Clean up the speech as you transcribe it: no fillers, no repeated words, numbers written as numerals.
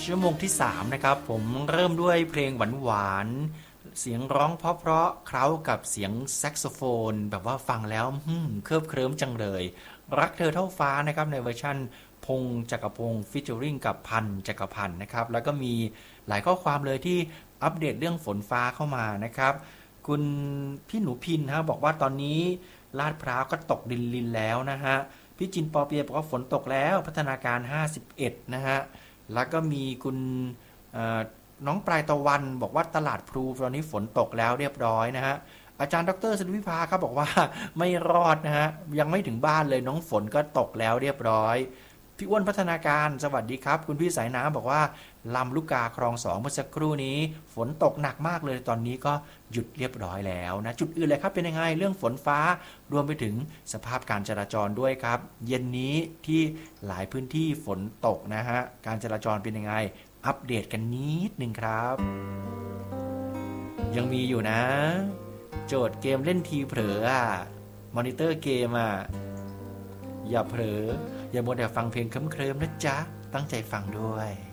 ชั่วโมงที่3นะครับผมเริ่มด้วยเพลงหวานๆเสียงร้องเพราะๆเคล้ากับเสียงแซกโซโฟนแบบว่าฟังแล้วเคลิบเคลิ้มจังเลยรักเธอเท่าฟ้านะครับในเวอร์ชั่นพงษ์จักรพงษ์ฟีเจอริงกับพันธุ์จักรพันธ์นะครับแล้วก็มีหลายข้อความเลยที่อัปเดตเรื่องฝนฟ้าเข้ามานะครับคุณพี่หนูพินฮะบอกว่าตอนนี้ลาดพร้าวก็ตกดินลินแล้วนะฮะพี่จินปอเปียบอกว่าฝนตกแล้วพัฒนาการ51นะฮะแล้วก็มีคุณน้องปลายตะวันบอกว่าตลาดพลูตอนนี้ฝนตกแล้วเรียบร้อยนะฮะอาจารย์ดรสุนวิภาครับบอกว่าไม่รอดนะฮะยังไม่ถึงบ้านเลยน้องฝนก็ตกแล้วเรียบร้อยพี่อ้วนพัฒนาการสวัสดีครับคุณพี่สายน้ำบอกว่าลำลูกกาคลอง2เมื่อสักครู่นี้ฝนตกหนักมากเลยตอนนี้ก็หยุดเรียบร้อยแล้วนะจุดอื่นเลยครับเป็นยังไงเรื่องฝนฟ้ารวมไปถึงสภาพการจราจรด้วยครับเย็นนี้ที่หลายพื้นที่ฝนตกนะฮะการจราจรเป็นยังไงอัปเดตกันนิดนึงครับยังมีอยู่นะโจทย์เกมเล่นทีเผลอมอนิเตอร์เกมอย่าเผลออย่ามัวแต่ฟังเพลงเคลิ้มๆนะจ๊ะตั้งใจฟังด้วย